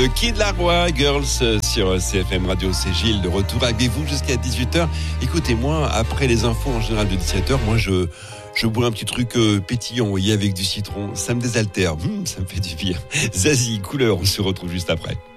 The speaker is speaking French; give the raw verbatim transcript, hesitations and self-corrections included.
de Kid Laroi, Girls sur C F M Radio. C'est Gilles de retour avec vous jusqu'à dix-huit heures. Écoutez-moi, après les infos en général de dix-sept heures, moi je, je bois un petit truc euh, pétillant, vous voyez, avec du citron. Ça me désaltère, mmh, ça me fait du bien. Zazie, couleur, on se retrouve juste après.